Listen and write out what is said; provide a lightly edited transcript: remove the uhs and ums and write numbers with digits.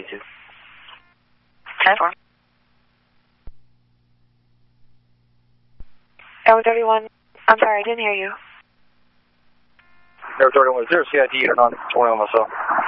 10-2. 10-4. Air 31, I'm sorry, I didn't hear you. Air 31 with 0 CID, turn on 20 on myself.